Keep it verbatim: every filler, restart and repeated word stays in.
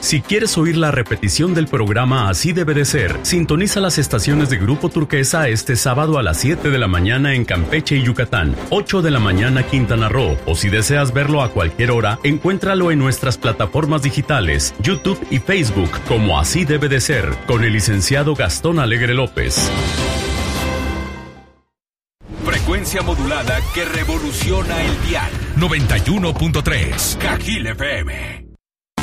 Si quieres oír la repetición del programa Así Debe de Ser, sintoniza las estaciones de Grupo Turquesa este sábado a las siete de la mañana en Campeche y Yucatán, ocho de la mañana Quintana Roo, o si deseas verlo a cualquier hora, encuéntralo en nuestras plataformas digitales, YouTube y Facebook como Así Debe de Ser, con el licenciado Gastón Alegre López. Frecuencia modulada que revoluciona el dial. noventa y uno punto tres Cajil F M.